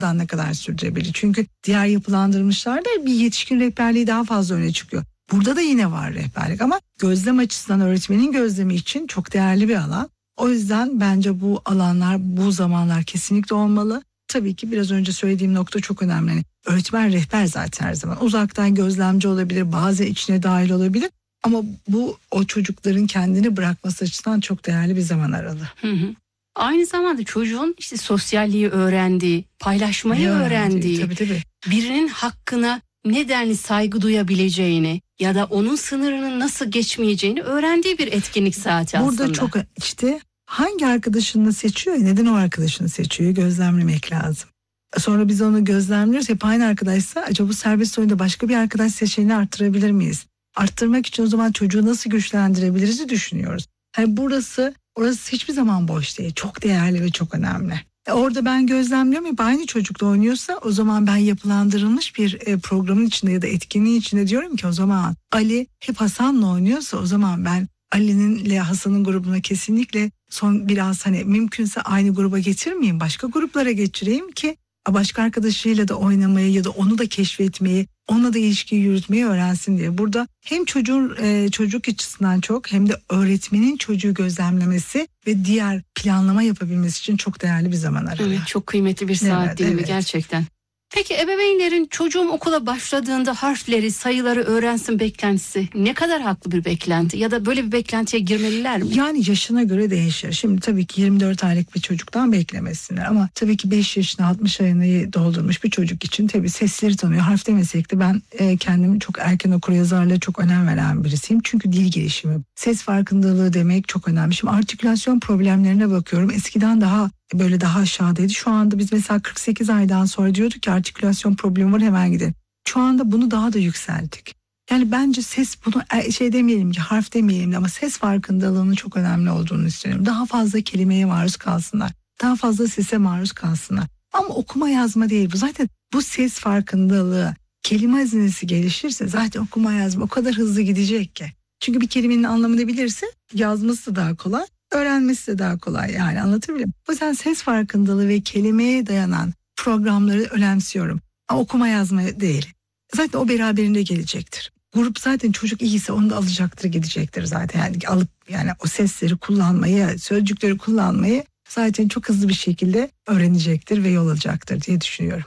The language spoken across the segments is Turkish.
ne kadar sürdürebilir? Çünkü diğer yapılandırmışlarda bir yetişkin rehberliği daha fazla öne çıkıyor. Burada da yine var rehberlik ama gözlem açısından öğretmenin gözlemi için çok değerli bir alan. O yüzden bence bu alanlar, bu zamanlar kesinlikle olmalı. Tabii ki biraz önce söylediğim nokta çok önemli. Yani öğretmen rehber zaten her zaman. Uzaktan gözlemci olabilir, bazen içine dahil olabilir. Ama bu o çocukların kendini bırakması açısından çok değerli bir zaman aralığı. Aynı zamanda çocuğun işte sosyalliği öğrendiği, paylaşmayı öğrendiği, tabii. birinin hakkına nedenli saygı duyabileceğini ya da onun sınırının nasıl geçmeyeceğini öğrendiği bir etkinlik saati aslında. Burada çok işte hangi arkadaşını seçiyor, neden o arkadaşını seçiyor gözlemlemek lazım. Sonra biz onu gözlemliyoruz. Hep aynı arkadaşsa acaba bu serbest oyunda başka bir arkadaş seçeneğini arttırabilir miyiz? Arttırmak için o zaman çocuğu nasıl güçlendirebiliriz düşünüyoruz. Yani orası hiçbir zaman boş değil. Çok değerli ve çok önemli. Orada ben gözlemliyorum hep aynı çocukla oynuyorsa o zaman ben yapılandırılmış bir programın içinde ya da etkinliğin içinde diyorum ki o zaman Ali hep Hasan'la oynuyorsa o zaman ben Ali'ninle Hasan'ın grubuna kesinlikle biraz mümkünse aynı gruba getirmeyeyim, başka gruplara geçireyim ki başka arkadaşıyla da oynamayı ya da onu da keşfetmeyi, onunla da ilişkiyi yürütmeyi öğrensin diye. Burada hem çocuk açısından çok hem de öğretmenin çocuğu gözlemlemesi ve diğer planlama yapabilmesi için çok değerli bir zaman aralığı. Evet, çok kıymetli bir saat değil mi gerçekten? Peki ebeveynlerin çocuğum okula başladığında harfleri, sayıları öğrensin beklentisi ne kadar haklı bir beklenti ya da böyle bir beklentiye girmeliler mi? Yani yaşına göre değişir. Şimdi tabii ki 24 aylık bir çocuktan beklemesinler ama tabii ki 5 yaşına 60 ayını doldurmuş bir çocuk için tabii sesleri tanıyor. Harf demesek de ben kendimi çok erken okuryazarlığa çok önem veren birisiyim. Çünkü dil gelişimi, ses farkındalığı demek çok önemli. Şimdi artikülasyon problemlerine bakıyorum. Eskiden daha aşağıdaydı. Şu anda biz mesela 48 aydan sonra diyorduk ki artikülasyon problemi var hemen gidelim. Şu anda bunu daha da yükselttik. Yani bence ses bunu demeyelim ki harf demeyelim ama ses farkındalığının çok önemli olduğunu istiyorum. Daha fazla kelimeye maruz kalsınlar. Daha fazla sese maruz kalsınlar. Ama okuma yazma değil bu. Zaten bu ses farkındalığı, kelime hazinesi gelişirse zaten okuma yazma o kadar hızlı gidecek ki. Çünkü bir kelimenin anlamını bilirse yazması da daha kolay. Öğrenmesi de daha kolay yani anlatabiliyor muyum? O yüzden ses farkındalığı ve kelimeye dayanan programları önemsiyorum. Ama okuma yazma değil. Zaten o beraberinde gelecektir. Grup zaten çocuk iyiyse onu da alacaktır gidecektir zaten. Yani o sesleri kullanmayı, sözcükleri kullanmayı zaten çok hızlı bir şekilde öğrenecektir ve yol alacaktır diye düşünüyorum.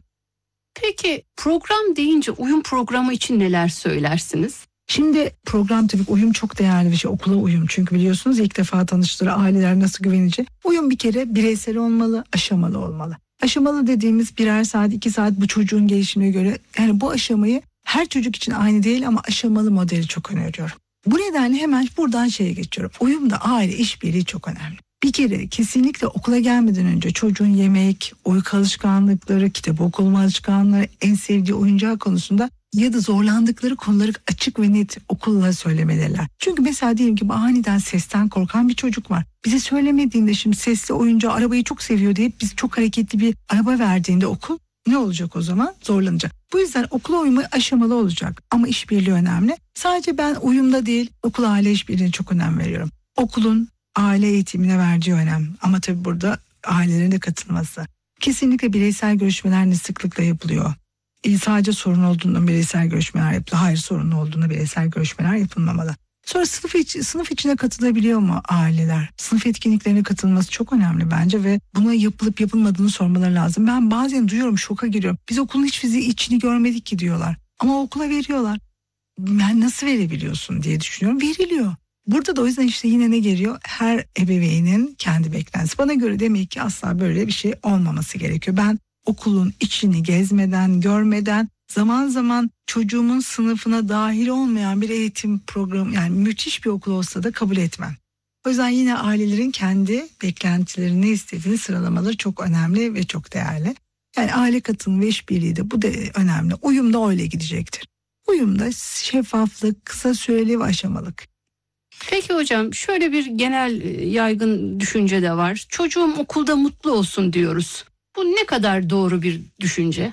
Peki program deyince uyum programı için neler söylersiniz? Şimdi program tabii uyum çok değerli bir şey. Okula uyum. Çünkü biliyorsunuz ilk defa tanıştığı aileler nasıl güvenecek? Uyum bir kere bireysel olmalı, aşamalı olmalı. Aşamalı dediğimiz 1'er saat, 2 saat bu çocuğun gelişimine göre. Yani bu aşamayı her çocuk için aynı değil ama aşamalı modeli çok öneriyorum. Bu nedenle hemen buradan geçiyorum. Uyumda aile işbirliği çok önemli. Bir kere kesinlikle okula gelmeden önce çocuğun yemek, uyku alışkanlıkları, kitap okuma alışkanlıkları, en sevdiği oyuncağı konusunda ya da zorlandıkları konuları açık ve net okulla söylemeliler. Çünkü mesela diyelim ki aniden sesten korkan bir çocuk var. Bize söylemediğinde şimdi sesli oyuncağı arabayı çok seviyor deyip biz çok hareketli bir araba verdiğinde okul ne olacak o zaman? Zorlanacak. Bu yüzden okula uyumu aşamalı olacak ama işbirliği önemli. Sadece ben uyumda değil okul aile işbirliğine çok önem veriyorum. Okulun aile eğitimine verdiği önem ama tabii burada ailelerin de katılması. Kesinlikle bireysel görüşmeler ne sıklıkla yapılıyor. Sadece sorun olduğunda bireysel görüşmeler yapılıyor. Hayır sorun olduğunda bireysel görüşmeler yapılmamalı. Sonra sınıf içine katılabiliyor mu aileler? Sınıf etkinliklerine katılması çok önemli bence ve buna yapılıp yapılmadığını sormaları lazım. Ben bazen duyuyorum şoka giriyorum. Biz okulun hiç içini görmedik ki diyorlar. Ama okula veriyorlar. Ben nasıl verebiliyorsun diye düşünüyorum. Veriliyor. Burada da o yüzden işte yine ne geliyor? Her ebeveynin kendi beklentisi. Bana göre demek ki asla böyle bir şey olmaması gerekiyor. Ben okulun içini gezmeden, görmeden zaman zaman çocuğumun sınıfına dahil olmayan bir eğitim programı yani müthiş bir okul olsa da kabul etmem. O yüzden yine ailelerin kendi beklentilerini ne istediğini sıralamaları çok önemli ve çok değerli. Yani aile katılımı ve işbirliği de bu da önemli. Uyum da öyle gidecektir. Uyumda şeffaflık, kısa süreli ve aşamalık. Peki hocam şöyle bir genel yaygın düşünce de var. Çocuğum okulda mutlu olsun diyoruz. Bu ne kadar doğru bir düşünce?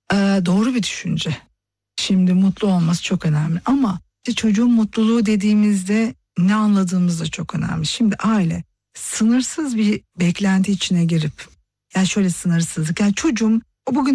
Doğru bir düşünce. Şimdi mutlu olması çok önemli ama çocuğun mutluluğu dediğimizde ne anladığımız da çok önemli. Şimdi aile sınırsız bir beklenti içine girip yani şöyle sınırsızlık yani çocuğum o bugün